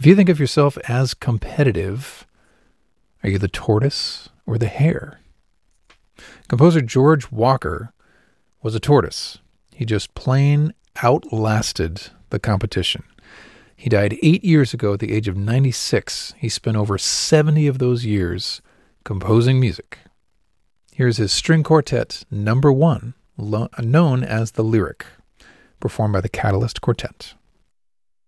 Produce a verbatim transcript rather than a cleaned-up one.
If you think of yourself as competitive, are you the tortoise or the hare? Composer George Walker was a tortoise. He just plain outlasted the competition. He died eight years ago at the age of ninety-six. He spent over seventy of those years composing music. Here's his string quartet number one, lo- known as the Lyric, performed by the Catalyst Quartet.